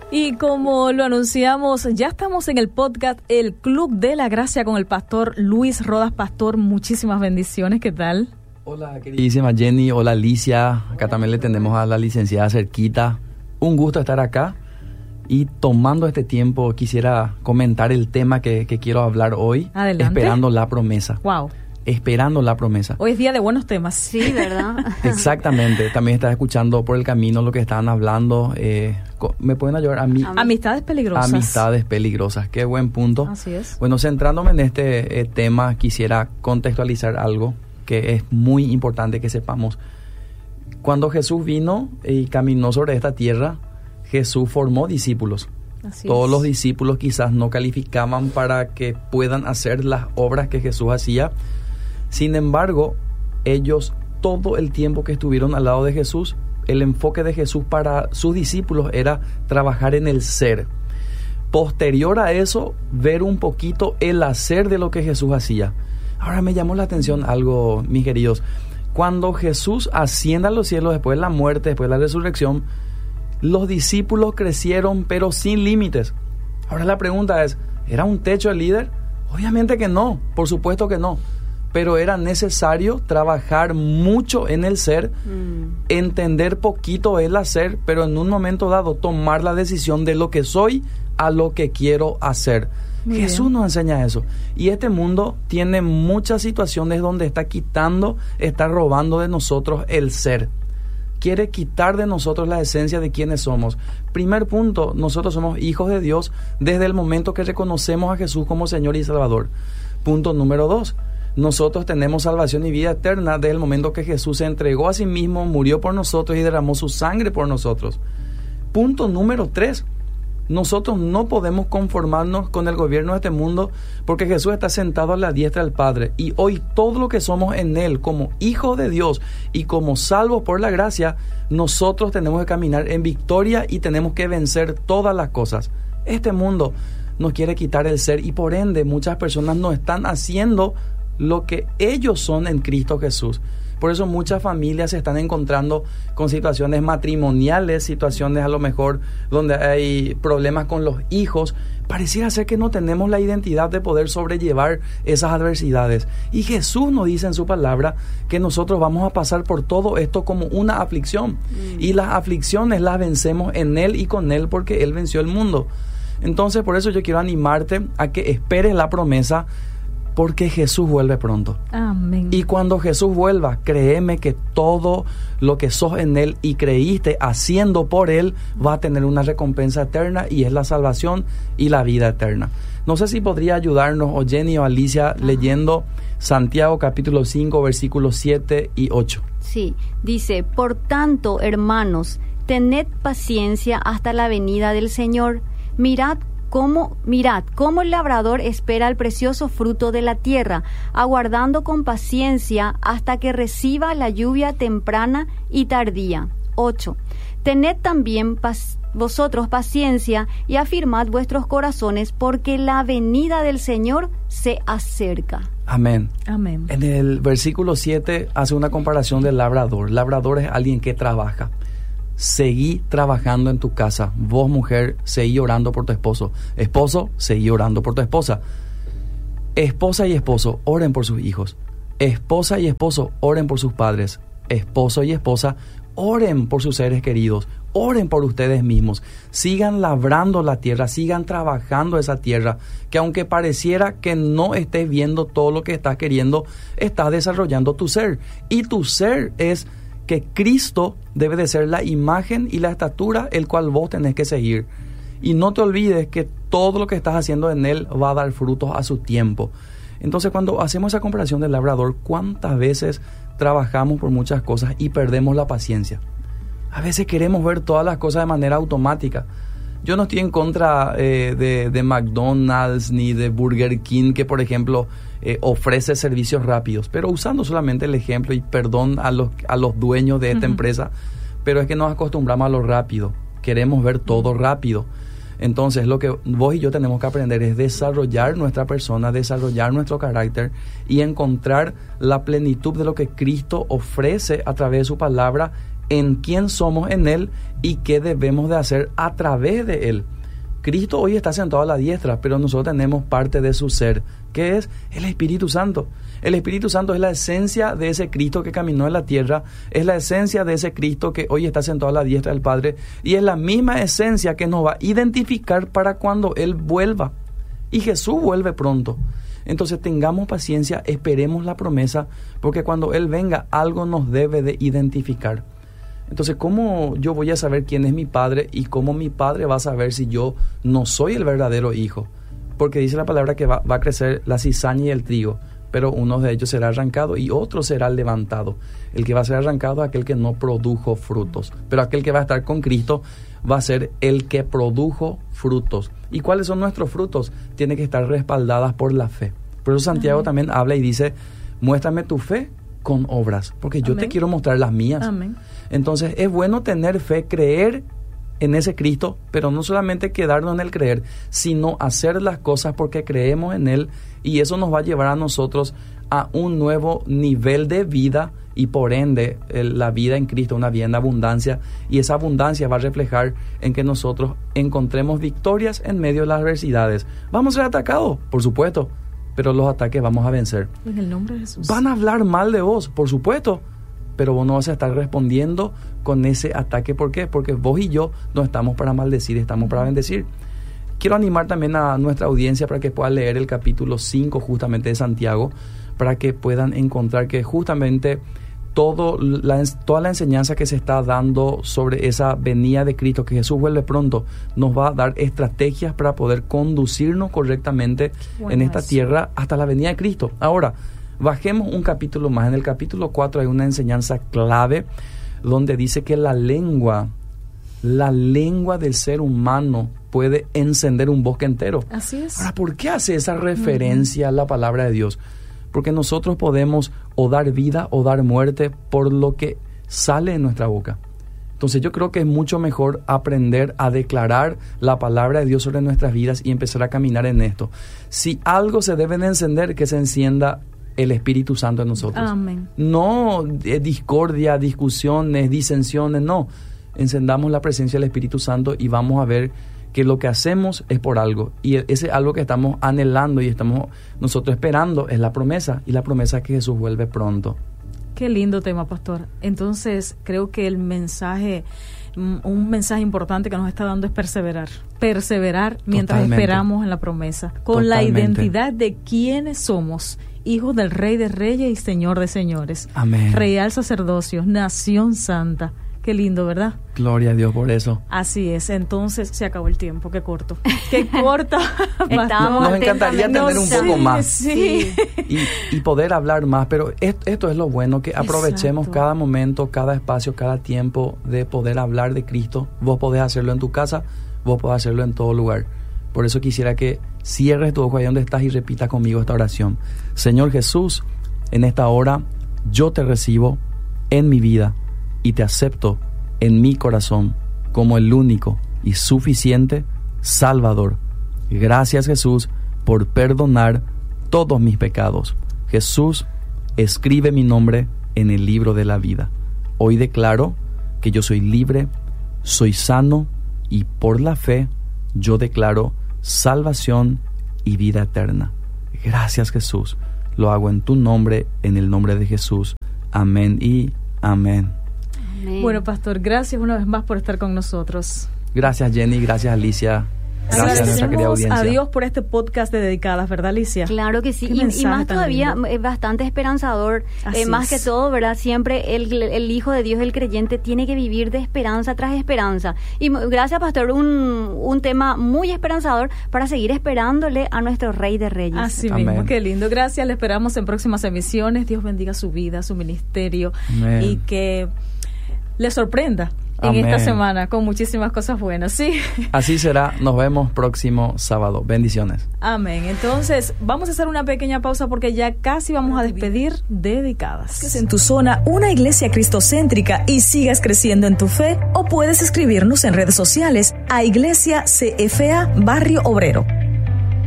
Y como lo anunciamos, ya estamos en el podcast El Club de la Gracia con el pastor Luis Rodas. Pastor, muchísimas bendiciones, ¿qué tal? Hola, queridísima Jenny, hola Alicia, acá también le tenemos a la licenciada cerquita. Un gusto estar acá y tomando este tiempo quisiera comentar el tema que quiero hablar hoy. Adelante. Esperando la promesa. Wow. Esperando la promesa. Hoy es día de buenos temas. Sí, ¿verdad? Exactamente. También estás escuchando por el camino lo que estaban hablando. ¿Me pueden ayudar a mí? Amistades peligrosas. Amistades peligrosas. Qué buen punto. Así es. Bueno, centrándome en este tema, quisiera contextualizar algo que es muy importante que sepamos. Cuando Jesús vino y caminó sobre esta tierra, Jesús formó discípulos. Todos los discípulos quizás no calificaban para que puedan hacer las obras que Jesús hacía. Sin embargo, ellos todo el tiempo que estuvieron al lado de Jesús, el enfoque de Jesús para sus discípulos era trabajar en el ser. Posterior a eso, ver un poquito el hacer de lo que Jesús hacía. Ahora me llamó la atención algo, mis queridos. Cuando Jesús asciende a los cielos después de la muerte, después de la resurrección, los discípulos crecieron pero sin límites. Ahora la pregunta es, ¿era un techo el líder? Obviamente que no, por supuesto que no. Pero era necesario trabajar mucho en el ser, entender poquito el hacer, pero en un momento dado tomar la decisión de lo que soy a lo que quiero hacer. Muy Jesús bien. Nos enseña eso. Y este mundo tiene muchas situaciones donde está quitando, está robando de nosotros el ser. Quiere quitar de nosotros la esencia de quiénes somos. Primer punto, nosotros somos hijos de Dios desde el momento que reconocemos a Jesús como Señor y Salvador. Punto número 2. Nosotros tenemos salvación y vida eterna desde el momento que Jesús se entregó a sí mismo, murió por nosotros y derramó su sangre por nosotros. Punto número 3. Nosotros no podemos conformarnos con el gobierno de este mundo porque Jesús está sentado a la diestra del Padre. Y hoy todo lo que somos en Él como hijos de Dios y como salvos por la gracia, nosotros tenemos que caminar en victoria y tenemos que vencer todas las cosas. Este mundo nos quiere quitar el ser y por ende muchas personas no están haciendo lo que ellos son en Cristo Jesús. Por eso muchas familias se están encontrando con situaciones matrimoniales, situaciones a lo mejor donde hay problemas con los hijos. Pareciera ser que no tenemos la identidad de poder sobrellevar esas adversidades. Y Jesús nos dice en su palabra que nosotros vamos a pasar por todo esto como una aflicción. Y las aflicciones las vencemos en Él y con Él porque Él venció el mundo. Entonces por eso yo quiero animarte a que esperes la promesa, porque Jesús vuelve pronto. Amén. Y cuando Jesús vuelva, créeme que todo lo que sos en Él y creíste haciendo por Él va a tener una recompensa eterna y es la salvación y la vida eterna. No sé si podría ayudarnos o Jenny o Alicia leyendo Santiago capítulo 5 versículos 7 y 8. Sí, dice, por tanto, hermanos, tened paciencia hasta la venida del Señor. Mirad cómo el labrador espera el precioso fruto de la tierra, aguardando con paciencia hasta que reciba la lluvia temprana y tardía. 8. Tened también vosotros paciencia y afirmad vuestros corazones, porque la venida del Señor se acerca. Amén. Amén. En el versículo 7 hace una comparación del labrador. Labrador es alguien que trabaja. Seguí trabajando en tu casa. Vos, mujer, seguí orando por tu esposo. Esposo, seguí orando por tu esposa. Esposa y esposo, oren por sus hijos. Esposa y esposo, oren por sus padres. Esposo y esposa, oren por sus seres queridos. Oren por ustedes mismos. Sigan labrando la tierra, sigan trabajando esa tierra, que aunque pareciera que no estés viendo todo lo que estás queriendo, estás desarrollando tu ser. Y tu ser es que Cristo debe de ser la imagen y la estatura el cual vos tenés que seguir. Y no te olvides que todo lo que estás haciendo en Él va a dar frutos a su tiempo. Entonces, cuando hacemos esa comparación del labrador, ¿cuántas veces trabajamos por muchas cosas y perdemos la paciencia? A veces queremos ver todas las cosas de manera automática. Yo no estoy en contra de McDonald's ni de Burger King, que por ejemplo ofrece servicios rápidos, pero usando solamente el ejemplo, y perdón a los dueños de esta empresa, pero es que nos acostumbramos a lo rápido, queremos ver todo rápido. Entonces lo que vos y yo tenemos que aprender es desarrollar nuestra persona, desarrollar nuestro carácter y encontrar la plenitud de lo que Cristo ofrece a través de su palabra en quién somos en Él y qué debemos de hacer a través de Él. Cristo hoy está sentado a la diestra, pero nosotros tenemos parte de su ser, que es el Espíritu Santo. El Espíritu Santo es la esencia de ese Cristo que caminó en la tierra, es la esencia de ese Cristo que hoy está sentado a la diestra del Padre, y es la misma esencia que nos va a identificar para cuando Él vuelva. Y Jesús vuelve pronto. Entonces tengamos paciencia, esperemos la promesa, porque cuando Él venga, algo nos debe de identificar. Entonces, ¿cómo yo voy a saber quién es mi padre y cómo mi padre va a saber si yo no soy el verdadero hijo? Porque dice la palabra que va a crecer la cizaña y el trigo, pero uno de ellos será arrancado y otro será levantado. El que va a ser arrancado es aquel que no produjo frutos, pero aquel que va a estar con Cristo va a ser el que produjo frutos. ¿Y cuáles son nuestros frutos? Tienen que estar respaldadas por la fe. Por eso Santiago también habla y dice, muéstrame tu fe con obras, porque yo te quiero mostrar las mías. Amén. Entonces es bueno tener fe, creer en ese Cristo, pero no solamente quedarnos en el creer, sino hacer las cosas porque creemos en Él, y eso nos va a llevar a nosotros a un nuevo nivel de vida y por ende la vida en Cristo, una vida en abundancia, y esa abundancia va a reflejar en que nosotros encontremos victorias en medio de las adversidades. ¿Vamos a ser atacados? Por supuesto, pero los ataques vamos a vencer. En el nombre de Jesús. ¿Van a hablar mal de vos? Por supuesto, pero vos no vas a estar respondiendo con ese ataque. ¿Por qué? Porque vos y yo no estamos para maldecir, estamos para bendecir. Quiero animar también a nuestra audiencia para que pueda leer el capítulo 5 justamente de Santiago, para que puedan encontrar que justamente toda la enseñanza que se está dando sobre esa venida de Cristo, que Jesús vuelve pronto, nos va a dar estrategias para poder conducirnos correctamente en esta tierra hasta la venida de Cristo. Ahora, bajemos un capítulo más. En el capítulo 4 hay una enseñanza clave donde dice que la lengua del ser humano puede encender un bosque entero. Así es. Ahora, ¿por qué hace esa referencia a la palabra de Dios? Porque nosotros podemos o dar vida o dar muerte por lo que sale de nuestra boca. Entonces yo creo que es mucho mejor aprender a declarar la palabra de Dios sobre nuestras vidas y empezar a caminar en esto. Si algo se debe de encender, que se encienda el Espíritu Santo en nosotros. Amén. No discordia, discusiones, disensiones, no. Encendamos la presencia del Espíritu Santo y vamos a ver que lo que hacemos es por algo, y ese algo que estamos anhelando y estamos nosotros esperando es la promesa, y la promesa es que Jesús vuelve pronto. Qué lindo tema, pastor. Entonces creo que un mensaje importante que nos está dando es perseverar mientras Totalmente. Esperamos en la promesa, con Totalmente. la identidad de quiénes somos, hijos del Rey de Reyes y Señor de Señores. Amén. Real sacerdocio, nación santa. Qué lindo, ¿verdad? Gloria a Dios por eso. Así es. Entonces se acabó el tiempo. Qué corto. Qué corto. Estábamos Nos encantaría tener un poco más Sí. y poder hablar más, pero esto es lo bueno, que aprovechemos Exacto. cada momento, cada espacio, cada tiempo de poder hablar de Cristo. Vos podés hacerlo en tu casa, vos podés hacerlo en todo lugar. Por eso quisiera que cierres tu ojo ahí donde estás y repitas conmigo esta oración. Señor Jesús, en esta hora yo te recibo en mi vida y te acepto en mi corazón como el único y suficiente Salvador. Gracias, Jesús, por perdonar todos mis pecados. Jesús, escribe mi nombre en el libro de la vida. Hoy declaro que yo soy libre, soy sano, y por la fe yo declaro salvación y vida eterna. Gracias, Jesús. Lo hago en tu nombre, en el nombre de Jesús. Amén y amén. Amén. Bueno, pastor, gracias una vez más por estar con nosotros. Gracias, Jenny. Gracias, Alicia. Gracias a nuestra querida Agradecemos audiencia. a Dios por este podcast de Dedicadas, ¿verdad, Alicia? Claro que sí, Qué y mensaje más tan todavía lindo. es bastante esperanzador. Así Más es. que todo, ¿verdad? Siempre el Hijo de Dios, el creyente, tiene que vivir de esperanza tras esperanza. Y gracias, pastor, un tema muy esperanzador para seguir esperándole a nuestro Rey de Reyes. Así Amén. mismo, qué lindo. Gracias, le esperamos en próximas emisiones. Dios bendiga su vida, su ministerio, Amén. y que le sorprenda en Amén. esta semana con muchísimas cosas buenas, ¿sí? Así será. Nos vemos próximo sábado. Bendiciones. Amén. Entonces, vamos a hacer una pequeña pausa porque ya casi vamos a despedir Dedicadas. En tu zona, una iglesia cristocéntrica y sigas creciendo en tu fe, o puedes escribirnos en redes sociales a Iglesia CFA Barrio Obrero.